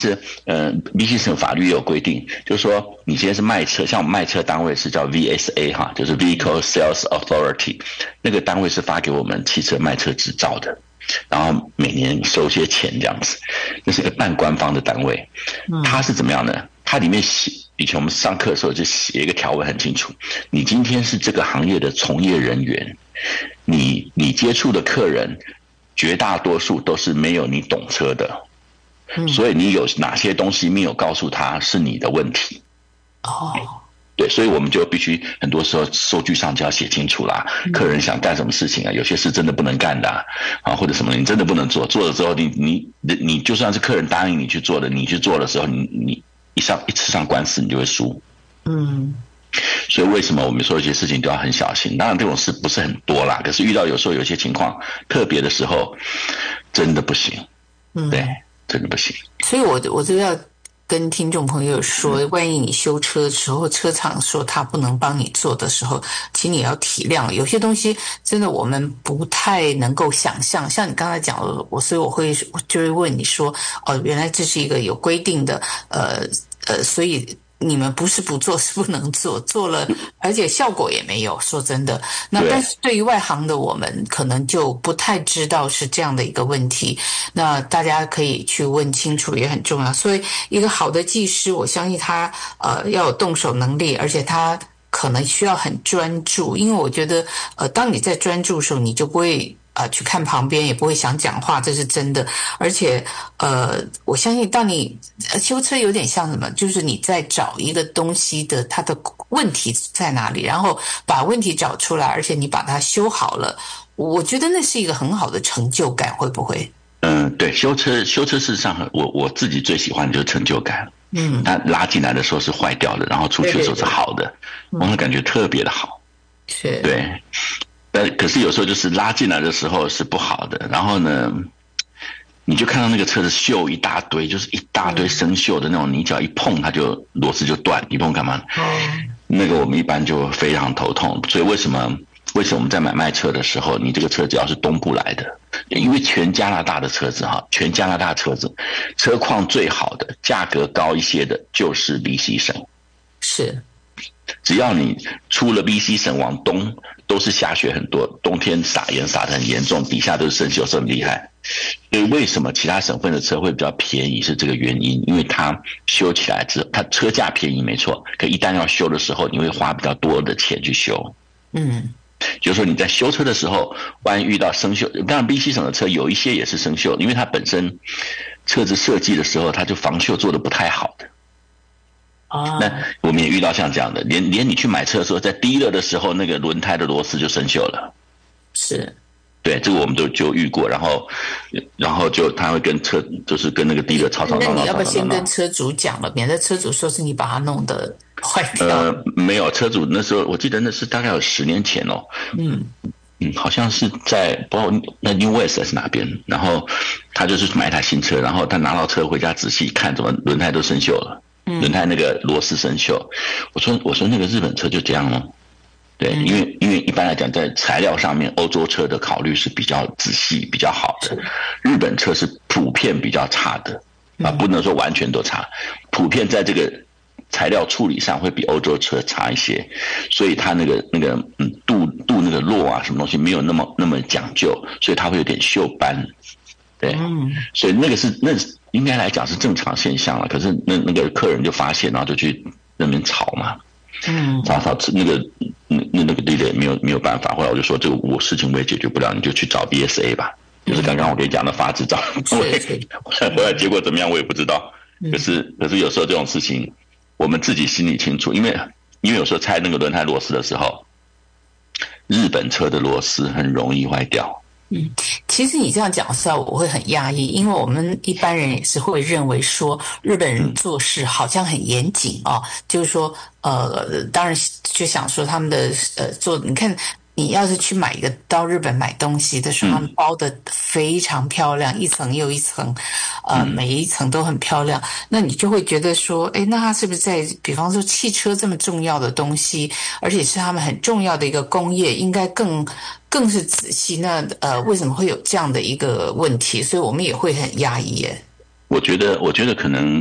BC 省法律也有规定，就是说你今天是卖车，像我们卖车单位是叫 VSA 哈，就是 Vehicle Sales Authority， 那个单位是发给我们汽车卖车执照的，然后每年收些钱这样子，那是一个半官方的单位。它是怎么样呢？它里面写，以前我们上课的时候就写一个条文很清楚，你今天是这个行业的从业人员，你接触的客人绝大多数都是没有你懂车的。所以你有哪些东西没有告诉他是你的问题。对，所以我们就必须很多时候收据上就要写清楚啦，客人想干什么事情啊，有些事真的不能干的啊，或者什么你真的不能做，做了之后你就算是客人答应你去做的，你去做的时候你一次上官司你就会输。所以为什么我们说一些事情都要很小心？当然这种事不是很多啦，可是遇到有时候有些情况特别的时候真的不行。对，真的不行。 所以我就要跟听众朋友说，万一你修车的时候，车厂说他不能帮你做的时候，请你要体谅，有些东西真的我们不太能够想象。像你刚才讲的，所以我就会问你说，原来这是一个有规定的，所以你们不是不做，是不能做，做了而且效果也没有，说真的。那但是对于外行的我们可能就不太知道是这样的一个问题，那大家可以去问清楚也很重要。所以一个好的技师，我相信他要有动手能力，而且他可能需要很专注，因为我觉得当你在专注的时候，你就不会去看旁边，也不会想讲话，这是真的。而且我相信当你修车有点像什么，就是你在找一个东西的它的问题在哪里，然后把问题找出来，而且你把它修好了，我觉得那是一个很好的成就感，会不会？ 对，修车事实上我自己最喜欢的就是成就感。它拉进来的时候是坏掉的，然后出去的时候是好的，我的感觉特别的好。 是， 对。可是有时候就是拉进来的时候是不好的，然后呢，你就看到那个车子锈一大堆，就是一大堆生锈的那种，你脚一碰它就螺丝就断，一碰干嘛？那个我们一般就非常头痛。所以为什么我们在卖车的时候，你这个车只要是东部来的，因为全加拿大的车子车况最好的、价格高一些的就是 BC 省。 是。 只要你出了 BC 省往东，都是下雪很多，冬天撒盐撒得很严重，底下都是生锈，是很厉害。所以为什么其他省份的车会比较便宜是这个原因，因为它修起来之后，它车价便宜没错，可一旦要修的时候，你会花比较多的钱去修。就是说你在修车的时候，万一遇到生锈，当然 BC 省的车有一些也是生锈，因为它本身车子设计的时候，它就防锈做得不太好的。那我们也遇到像这样的，连你去买车的时候，在低热的时候，那个轮胎的螺丝就生锈了。 是， 对，这个我们就遇过，然后就他会跟车，就是跟那个低热吵。 那你要不要先跟车主讲了，免得车主说是你把它弄得坏掉？ 没有，车主那时候我记得那是大概有10年前哦。好像是在不知道那 New West 还是哪边，然后他就是买一台新车，然后他拿到车回家仔细看，怎么轮胎都生锈了。轮胎那个螺丝生锈，我说那个日本车就这样吗？对，因为一般来讲，在材料上面，欧洲车的考虑是比较仔细、比较好的，日本车是普遍比较差的不能说完全都差，在这个材料处理上会比欧洲车差一些，所以它那个镀那个络啊什么东西没有那么讲究，所以它会有点锈斑。对，所以那应该来讲是正常现象了。可是那个客人就发现，然后就去那边吵嘛，吵那个 dealer 没有办法。后来我就说，这个事情我也解决不了，你就去找 BSA 吧，就是刚刚我跟你讲的发执照。后来结果怎么样我也不知道。可是有时候这种事情，我们自己心里清楚，因为有时候拆那个轮胎螺丝的时候，日本车的螺丝很容易坏掉。 其实你这样讲的时候，我会很压抑，因为我们一般人也是会认为说日本人做事好像很严谨就是说当然就想说他们的做，你看你要是去到日本买东西的时候，他们包的非常漂亮，一层又一层，每一层都很漂亮，那你就会觉得说，那他是不是在比方说汽车这么重要的东西，而且是他们很重要的一个工业，应该更是仔细，那为什么会有这样的一个问题？所以我们也会很压抑耶。 我觉得可能